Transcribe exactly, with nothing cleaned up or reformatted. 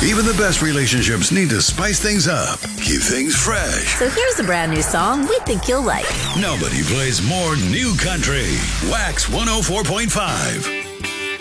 Even the best relationships need to spice things up. Keep things fresh. So here's a brand new song we think you'll like. Nobody plays more new country. Wax one oh four point five.